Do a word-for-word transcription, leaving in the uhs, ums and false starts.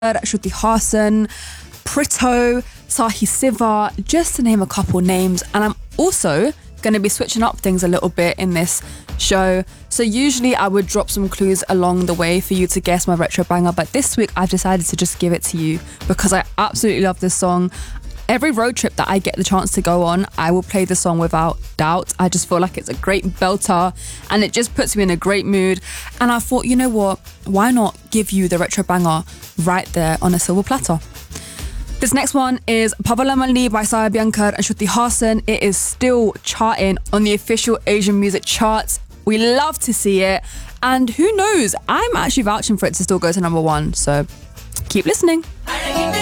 Shruti Haasan, Pritto, Sahi Siva, just to name a couple names. And I'm also going to be switching up things a little bit in this show. So usually I would drop some clues along the way for you to guess my retro banger, but this week I've decided to just give it to you because I absolutely love this song. Every road trip that I get the chance to go on, I will play the song without doubt. I just feel like it's a great belter and it just puts me in a great mood. And I thought, you know what, why not give you the retro banger right there on a silver platter? This next one is Pavla Malni by Saya Byankar and Shruti Haasan. It is still charting on the official Asian music charts. We love to see it. And who knows, I'm actually vouching for it to still go to number one. So keep listening.